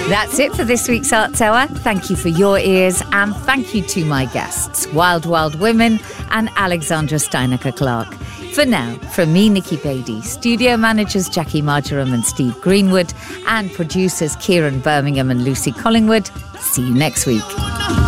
That's it for this week's Arts Hour. Thank you for your ears, and thank you to my guests, Wild Wild Women and Alexandra Steinecker-Clark. For now, from me, Nikki Beattie, studio managers Jackie Marjoram and Steve Greenwood, and producers Kieran Birmingham and Lucy Collingwood, see you next week.